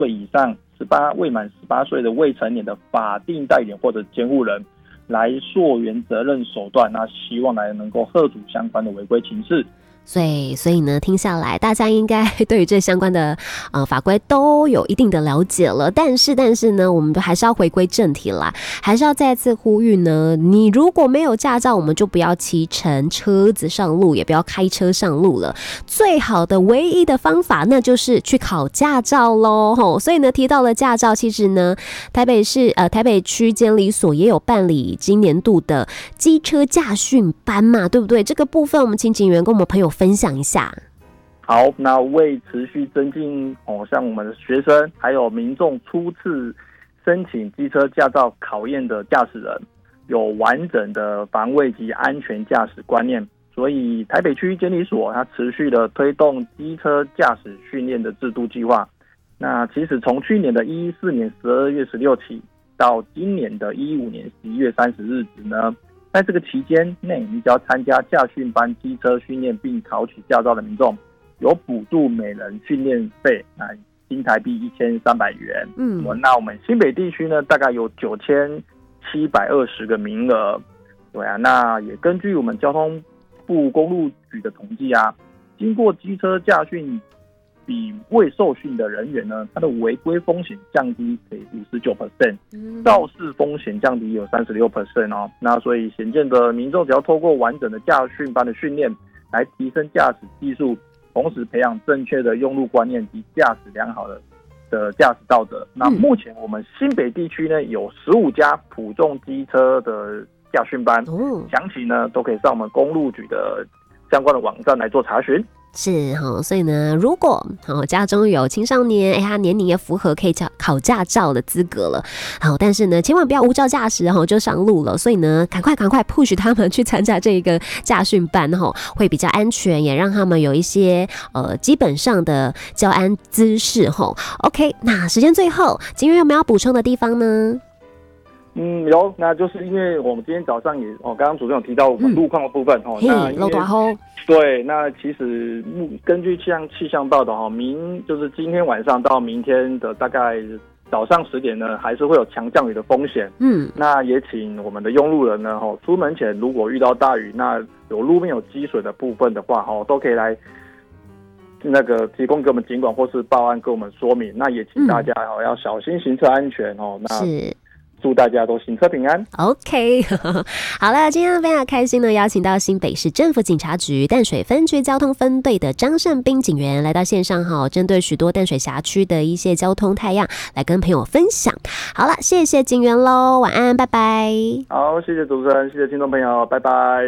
岁以上未满18岁的未成年的法定代理人或者监护人来溯源责任手段，那希望来能够遏阻相关的违规情事。 所以呢，听下来大家应该对于这相关的法规都有一定的了解了。但是呢，我们还是要回归正题啦，还是要再次呼吁呢，你如果没有驾照，我们就不要骑乘车子上路，也不要开车上路了。最好的唯一的方法，那就是去考驾照咯。所以呢，提到了驾照，其实呢，台北区监理所也有办理今年度的机车驾训班嘛，对不对？这个部分我们请警员跟我们朋友分享一下。 好，那为持续增进像我们的学生还有民众初次申请机车驾照考验的驾驶人有完整的防卫及安全驾驶观念，所以台北区监理所它持续的推动机车驾驶训练的制度计划。那其实从去年的2014年12月16起到今年的2015年11月30日止呢，在这个期间内，你只要参加驾训班机车训练并考取驾照的民众，有补助每人训练费，那新台币1300元。那我们新北地区呢，大概有9720个名额。对啊，那也根据我们交通部公路局的统计啊，经过机车驾训比未受训的人员呢，他的违规风险降低可以59%，肇事风险降低有36%哦。那所以显见的民众只要透过完整的驾训班的训练，来提升驾驶技术，同时培养正确的用路观念及驾驶良好的驾驶道德。那目前我们新北地区呢，有15家普重机车的驾训班，详情呢都可以上我们公路局的相关的网站来做查询。 是所以呢，如果家中有青少年，他年龄也符合可以考驾照的资格了，但是呢，千万不要无照驾驶就上路了。所以呢，赶快 push 他们去参加这个驾训班会比较安全，也让他们有一些基本上的交安知识OK， 那时间最后，警员有没有要补充的地方呢？ 有，那就是因为我们今天早上也刚刚主任有提到我们路况的部分那漏大雨。 对，那其实根据气象报道就是今天晚上到明天的大概早上10点呢，还是会有强降雨的风险。那也请我们的用路人呢出门前如果遇到大雨，那有路面有积水的部分的话都可以来那个提供给我们警管或是报案跟我们说明。那也请大家要小心行车安全那是。 祝大家都行车平安。 OK， 好了，今天非常开心的邀请到新北市政府警察局淡水分局交通分队的张胜斌警员来到线上针对许多淡水辖区的一些交通态样来跟朋友分享。好了，谢谢警员咯，晚安，拜拜。 好，谢谢主持人，谢谢听众朋友，拜拜。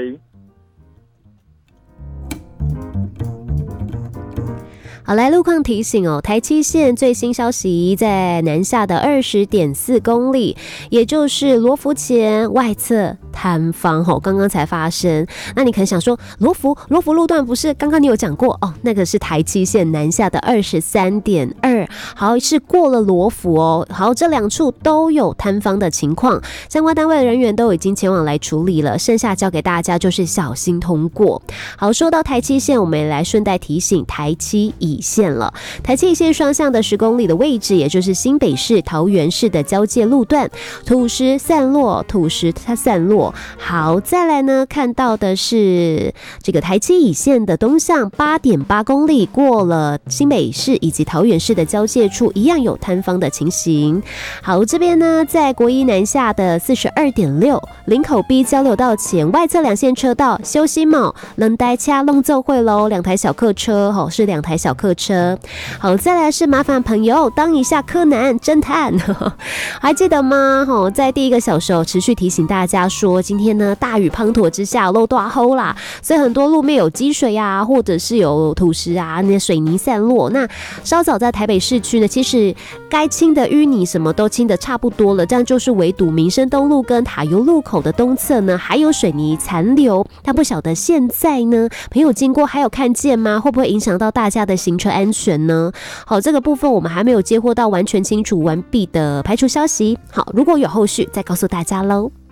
好，来路况提醒台七线最新消息，在南下的20.4公里，也就是罗浮前外侧摊方刚刚才发生。那你可能想说，罗浮路段不是刚刚你有讲过那个是台七线南下的23.2，好，是过了罗浮好，这两处都有摊方的情况，相关单位的人员都已经前往来处理了，剩下交给大家就是小心通过。好，说到台七线，我们也来顺带提醒台七乙线了。台七乙线双向的10公里的位置，也就是新北市桃园市的交界路段，土石散落。好，再来呢，看到的是这个台七乙线的东向8.8公里，过了新北市以及桃园市的交界处，一样有摊方的情形。好，这边呢，在国一南下的42.6林口 B 交流道前外侧2线车道休息帽冷呆掐弄奏会喽，2台小客车是2台小客车。好，再来是麻烦朋友当一下柯南侦探，还记得吗？在第1个小时持续提醒大家说，今天呢大雨滂沱之下漏大雨啦，所以很多路面有积水啊，或者是有土石啊，那水泥散落。那稍早在台北市区呢，其实该清的淤泥什么都清的差不多了，这样就是唯独民生东路跟塔油路口的东侧呢还有水泥残留。但不晓得现在呢，朋友经过还有看见吗？会不会影响到大家的行车安全呢？好，这个部分我们还没有接获到完全清楚完毕的排除消息。好，如果有后续再告诉大家喽。